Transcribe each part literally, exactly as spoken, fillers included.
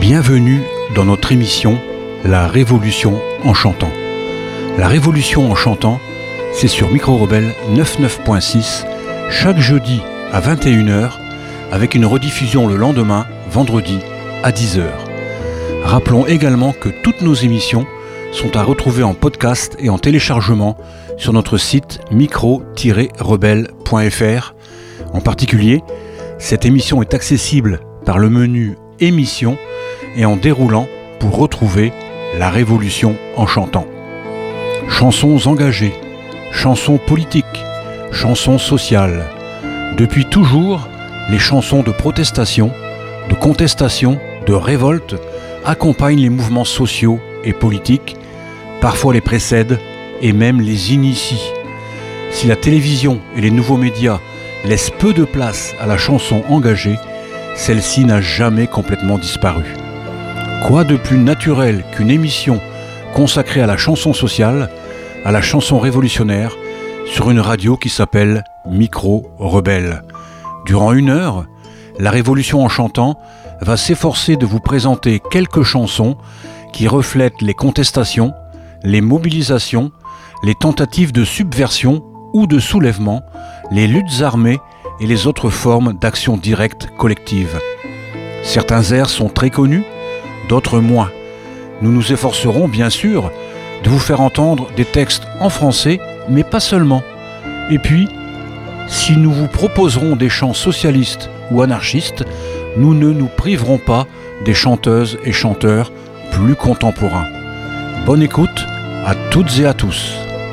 Bienvenue dans notre émission La Révolution en chantant. La Révolution en chantant, c'est sur Micro Rebelle quatre-vingt-neuf point six, chaque jeudi à vingt et une heures, avec une rediffusion le lendemain, vendredi, à dix heures. Rappelons également que toutes nos émissions sont à retrouver en podcast et en téléchargement sur notre site micro tiret rebelle point f r. En particulier, cette émission est accessible par le menu Émissions et en déroulant pour retrouver La Révolution en chantant. Chansons engagées, chansons politiques, chansons sociales. Depuis toujours, les chansons de protestation, de contestation, de révolte accompagnent les mouvements sociaux et politiques, parfois les précèdent et même les initient. Si la télévision et les nouveaux médias laissent peu de place à la chanson engagée, celle-ci n'a jamais complètement disparu. Quoi de plus naturel qu'une émission consacrée à la chanson sociale, à la chanson révolutionnaire, sur une radio qui s'appelle Micro Rebelle. Durant une heure, La Révolution en chantant va s'efforcer de vous présenter quelques chansons qui reflètent les contestations, les mobilisations, les tentatives de subversion ou de soulèvement, les luttes armées et les autres formes d'action directe collective. Certains airs sont très connus, d'autres moins. Nous nous efforcerons bien sûr de vous faire entendre des textes en français, mais pas seulement. Et puis, si nous vous proposerons des chants socialistes ou anarchistes, nous ne nous priverons pas des chanteuses et chanteurs plus contemporains. Bonne écoute à toutes et à tous.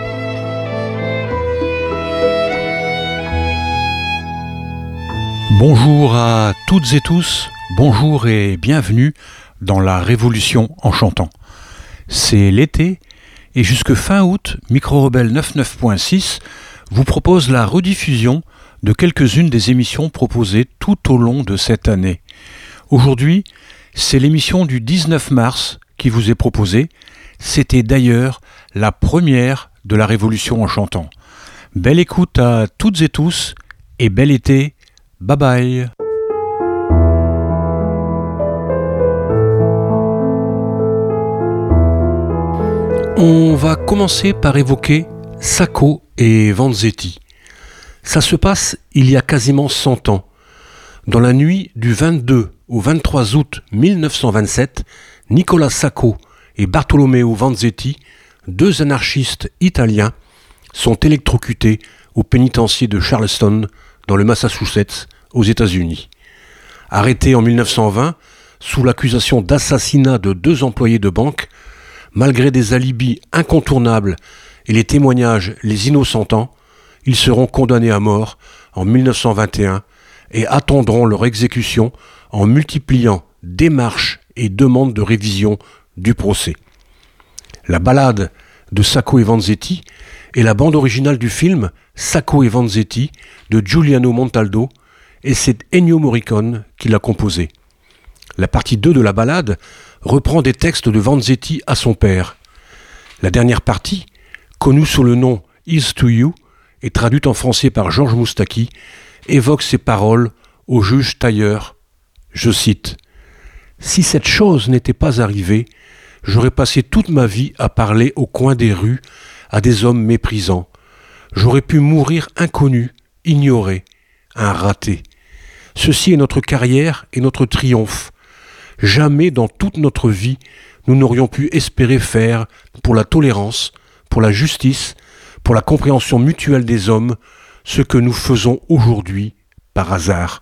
Bonjour à toutes et tous, bonjour et bienvenue dans La Révolution en chantant. C'est l'été et jusque fin août, Micro Rebelle quatre-vingt-neuf point six vous propose la rediffusion de quelques-unes des émissions proposées tout au long de cette année. Aujourd'hui, c'est l'émission du dix-neuf mars qui vous est proposée. C'était d'ailleurs la première de La Révolution en chantant. Belle écoute à toutes et tous et bel été. Bye bye. On va commencer par évoquer Sacco et Vanzetti. Ça se passe il y a quasiment cent ans. Dans la nuit du vingt-deux au vingt-trois août mille neuf cent vingt-sept, Nicola Sacco et Bartolomeo Vanzetti, deux anarchistes italiens, sont électrocutés au pénitencier de Charleston, dans le Massachusetts, aux États-Unis. Arrêtés en mille neuf cent vingt, sous l'accusation d'assassinat de deux employés de banque, malgré des alibis incontournables et les témoignages les innocentants, ils seront condamnés à mort en mille neuf cent vingt et un et attendront leur exécution en multipliant démarches et demandes de révision du procès. La ballade de Sacco et Vanzetti est la bande originale du film Sacco et Vanzetti de Giuliano Montaldo et c'est Ennio Morricone qui l'a composé. La partie deux de la ballade reprend des textes de Vanzetti à son père. La dernière partie, connue sous le nom Here's to You et traduite en français par Georges Moustaki, évoque ces paroles au juge tailleur. Je cite « Si cette chose n'était pas arrivée, j'aurais passé toute ma vie à parler au coin des rues à des hommes méprisants. J'aurais pu mourir inconnu, ignoré, un raté. Ceci est notre carrière et notre triomphe. Jamais dans toute notre vie, nous n'aurions pu espérer faire pour la tolérance, pour la justice, pour la compréhension mutuelle des hommes, ce que nous faisons aujourd'hui par hasard.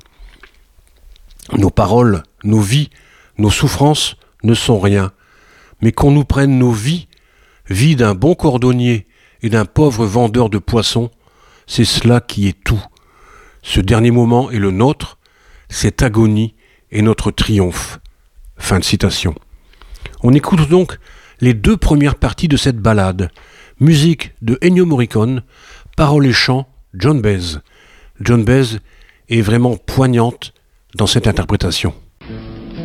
Nos paroles, nos vies, nos souffrances ne sont rien, mais qu'on nous prenne nos vies, vie d'un bon cordonnier et d'un pauvre vendeur de poissons, c'est cela qui est tout. Ce dernier moment est le nôtre, cette agonie est notre triomphe. » Fin de citation. On écoute donc les deux premières parties de cette ballade. Musique de Ennio Morricone, paroles et chants John Baez. John Baez est vraiment poignante dans cette interprétation.